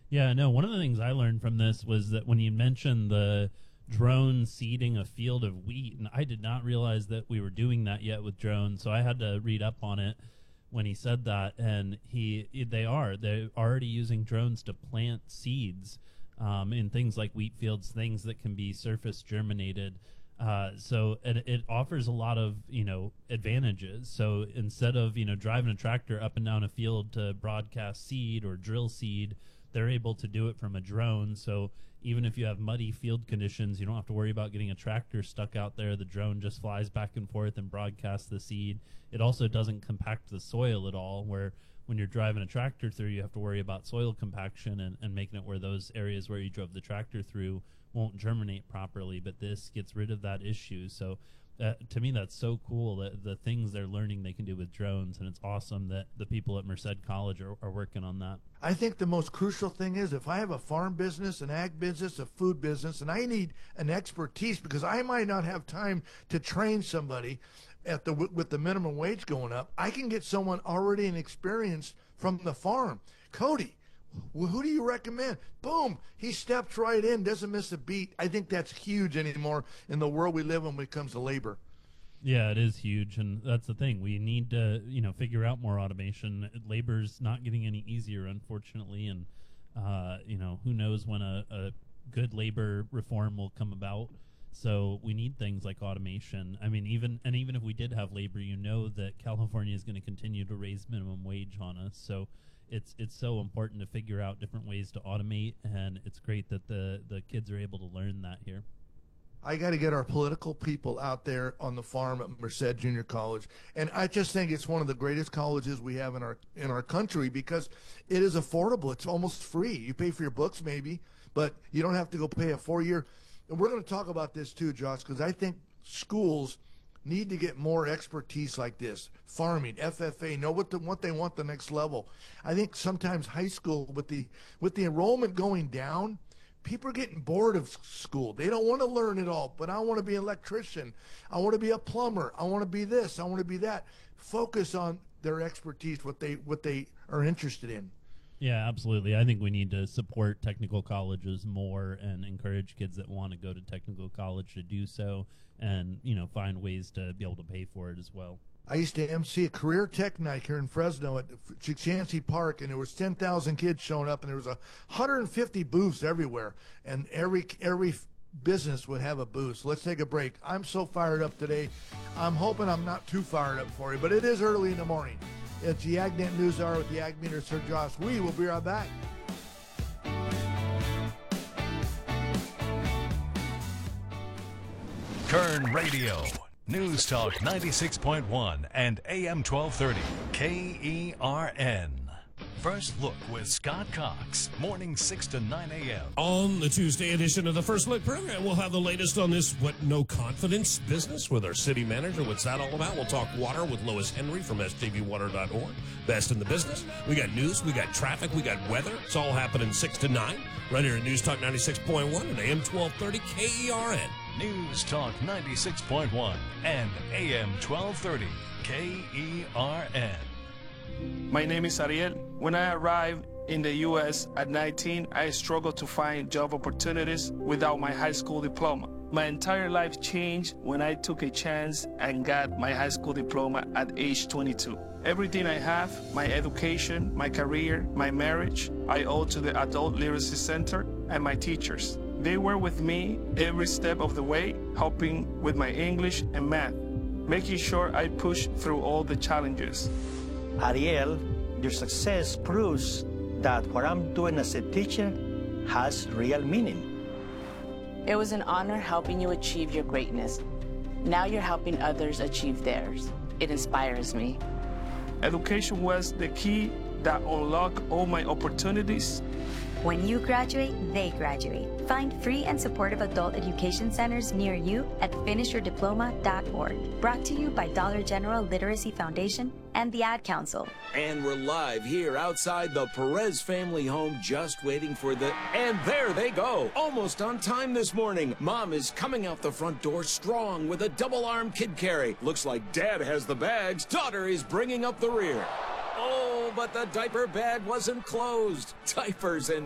Yeah, no, one of the things I learned from this was that when you mentioned the drone seeding a field of wheat, and I did not realize that we were doing that yet with drones, so I had to read up on it when he said that, and they're already using drones to plant seeds in things like wheat fields, things that can be surface germinated. So it offers a lot of, advantages. So instead of, driving a tractor up and down a field to broadcast seed or drill seed, they're able to do it from a drone. So even if you have muddy field conditions, you don't have to worry about getting a tractor stuck out there. The drone just flies back and forth and broadcasts the seed. It also doesn't compact the soil at all, where when you're driving a tractor through, you have to worry about soil compaction and making it where those areas where you drove the tractor through won't germinate properly. But this gets rid of that issue. So to me, that's so cool, that the things they're learning they can do with drones, and it's awesome that the people at Merced College are working on that. I think the most crucial thing is if I have a farm business, an ag business, a food business, and I need an expertise because I might not have time to train somebody with the minimum wage going up, I can get someone already experienced from the farm. Cody, who do you recommend? Boom, he steps right in, doesn't miss a beat. I think that's huge anymore in the world we live in when it comes to labor. Yeah, it is huge, and that's the thing. We need to, figure out more automation. Labor's not getting any easier, unfortunately, and who knows when a good labor reform will come about. So we need things like automation. I mean, even if we did have labor, that California is going to continue to raise minimum wage on us. So it's so important to figure out different ways to automate, and it's great that the kids are able to learn that here. I got to get our political people out there on the farm at Merced Junior College, and I just think it's one of the greatest colleges we have in our country because it is affordable. It's almost free. You pay for your books maybe, but you don't have to go pay a 4-year. And we're going to talk about this too, Josh, because I think schools need to get more expertise like this. Farming, FFA, know what they want the next level. I think sometimes high school with the enrollment going down, people are getting bored of school. They don't want to learn it all, but I want to be an electrician. I want to be a plumber. I want to be this. I want to be that. Focus on their expertise, what they are interested in. Yeah, absolutely. I think we need to support technical colleges more and encourage kids that want to go to technical college to do so, and find ways to be able to pay for it as well. I used to MC a career tech night here in Fresno at Chancey Park, and there was 10,000 kids showing up, and there was 150 booths everywhere, and every business would have a booth. So let's take a break. I'm so fired up today. I'm hoping I'm not too fired up for you, but it is early in the morning. It's the AgNet News Hour with the Ag Meter, Sir Josh. We will be right back. Kern Radio. News Talk 96.1 and AM 1230. KERN. First Look with Scott Cox. Mornings 6 to 9 a.m. On the Tuesday edition of the First Look program, we'll have the latest on this no confidence business with our city manager. What's that all about? We'll talk water with Lois Henry from sjbwater.org. Best in the business. We got news, we got traffic, we got weather. It's all happening 6 to 9 right here at News Talk 96.1 and AM 1230 KERN. News Talk 96.1 and AM 1230 KERN. My name is Ariel. When I arrived in the U.S. at 19, I struggled to find job opportunities without my high school diploma. My entire life changed when I took a chance and got my high school diploma at age 22. Everything I have, my education, my career, my marriage, I owe to the Adult Literacy Center and my teachers. They were with me every step of the way, helping with my English and math, making sure I push through all the challenges. Ariel, your success proves that what I'm doing as a teacher has real meaning. It was an honor helping you achieve your greatness. Now you're helping others achieve theirs. It inspires me. Education was the key that unlocked all my opportunities. When you graduate, they graduate. Find free and supportive adult education centers near you at finishyourdiploma.org. Brought to you by Dollar General Literacy Foundation and the Ad Council. And we're live here outside the Perez family home, just waiting for and there they go. Almost on time this morning. Mom is coming out the front door strong with a double-arm kid carry. Looks like Dad has the bags. Daughter is bringing up the rear. Oh, but the diaper bag wasn't closed. Diapers and